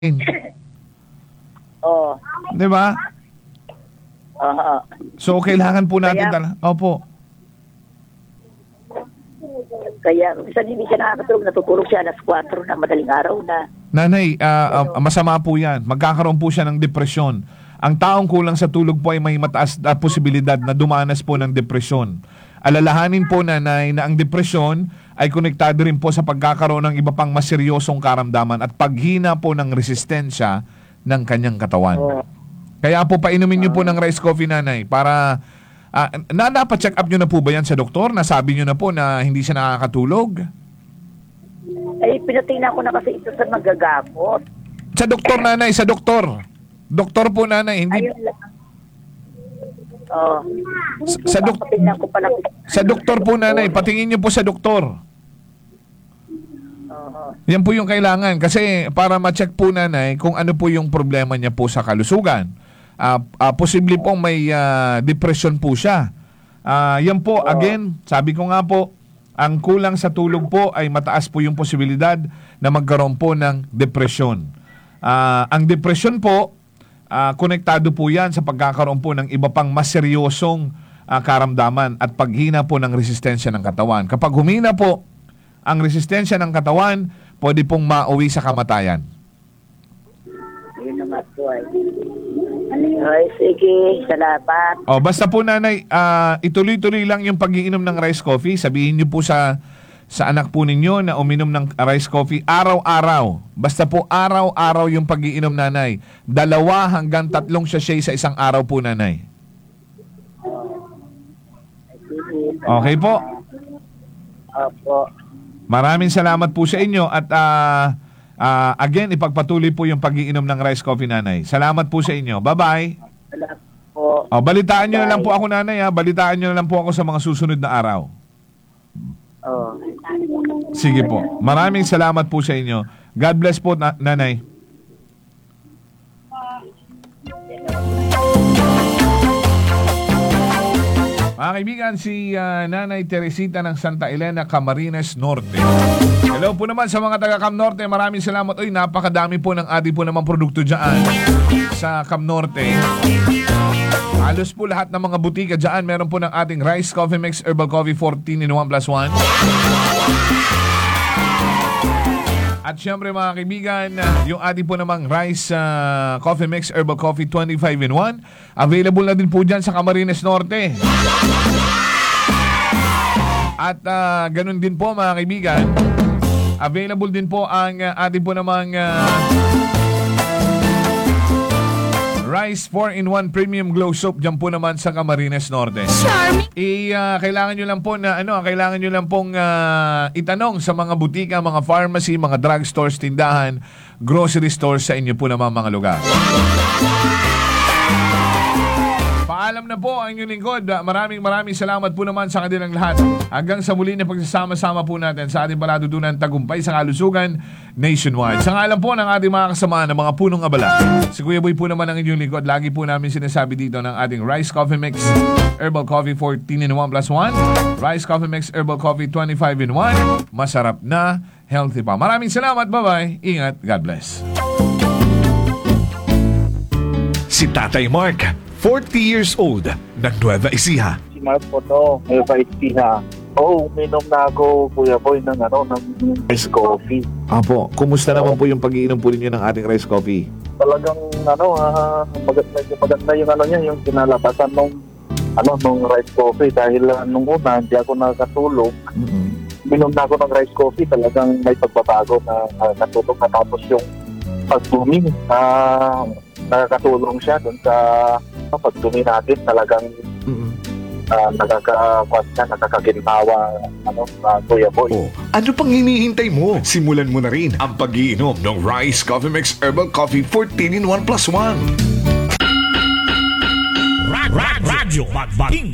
Oo. Di ba? Oo. So, kailangan po natin Opo. Kaya, minsan hindi siya nakakatulog. Natutulog siya alas 4 na madaling araw na. Nanay, masama po yan. Magkakaroon po siya ng depresyon. Ang taong kulang sa tulog po ay may mataas na posibilidad na dumanas po ng depresyon. Alalahanin po, nanay, na ang depresyon ay konektado rin po sa pagkakaroon ng iba pang mas seryosong karamdaman at paghina po ng resistensya ng kanyang katawan. Kaya po painumin niyo po ng rice coffee, nanay, para napacheck up niyo na po ba yan sa doktor? Nasabi niyo na po na hindi siya nakakatulog? Ay, pinatingnan ko na kasi ito sa magagamot. Sa doktor, nanay, sa doktor. Doktor po, nanay, hindi. Ayun lang. Oh. Patingnan ko pala. Sa doktor po, nanay, patingin niyo po sa doktor. Yan po yung kailangan kasi para ma-check po, nanay, kung ano po yung problema niya po sa kalusugan. Posible pong may depression po siya. Yan po, again, sabi ko nga po, ang kulang sa tulog po ay mataas po yung posibilidad na magkaroon po ng depression. Ang depression po, konektado po yan sa pagkakaroon po ng iba pang mas seryosong karamdaman at paghina po ng resistensya ng katawan. Kapag humina po ang resistensya ng katawan, pwede pong mauwi sa kamatayan. Yun naman po ay. Ay, sige, salamat. Basta po, nanay, ituloy-tuloy lang yung pag-iinom ng rice coffee. Sabihin niyo po sa anak po ninyo na uminom ng rice coffee araw-araw. Basta po araw-araw yung pag-iinom, nanay. 2 hanggang 3 sachet sa isang araw po, nanay. Okay po. Opo. Maraming salamat po sa inyo at again, ipagpatuloy po yung pag-iinom ng rice coffee, nanay. Salamat po sa inyo. Bye-bye. Salamat po. Balitaan nyo na lang po ako, nanay. Balitaan nyo na lang po ako sa mga susunod na araw. Sige po. Maraming salamat po sa inyo. God bless po, nanay. Mga kaibigan, si Nanay Teresita ng Santa Elena, Camarines Norte. Hello po naman sa mga taga Cam Norte. Maraming salamat. Uy, napakadami po ng ating po naman produkto dyan sa Cam Norte. Halos po lahat ng mga butika dyan. Meron po ng ating Rice Coffee Mix Herbal Coffee 14 in 1+1. At syempre, mga kaibigan, yung ating po namang Rice Coffee Mix Herbal Coffee 25 in 1. Available na din po dyan sa Camarines Norte. At ganun din po, mga kaibigan, available din po ang ating po namang Rice 4-in-1 Premium Glow Soap dyan po naman sa Camarines Norte. Kailangan nyo lang po na kailangan nyo lang pong itanong sa mga butika, mga pharmacy, mga drugstores, tindahan, grocery stores sa inyo po naman mga lugar. Paalam na po ang inyong lingkod. Maraming salamat po naman sa kanilang lahat. Hanggang sa muli na pagsasama-sama po natin sa ating paladudunan tagumpay sa kalusugan nationwide. Sa ngalan po ng ating mga kasama ng mga punong abala. Si Kuya Boy po naman ang inyong lingkod. Lagi po namin sinasabi dito ng ating Rice Coffee Mix Herbal Coffee 14 in 1+1. Rice Coffee Mix Herbal Coffee 25 in 1. Masarap na, healthy pa. Maraming salamat. Bye-bye. Ingat. God bless. Si Tatay Mark, 40 years old, ng Nueva Ecija. Si Mark po to, Nueva Ecija. Uminom na ako, Kuya Boy, ng rice coffee. Apo, kumusta naman po yung pag-iinom po ninyo ng ating rice coffee? Talagang, maganda yung yung kinalabasan nung rice coffee. Dahil nung una, hindi ako nakatulog. Minom na ako ng rice coffee, talagang may pagbabago na natulog na tapos yung pagdumi. Nakakatulong siya dun sa pagdumi natin, talagang nakakaginhawa Kuya Boy. Ano pang hinihintay mo? Simulan mo na rin ang pag-iinom ng Rice Coffee Mix Herbal Coffee 14 in 1+1. Radyo Magbating.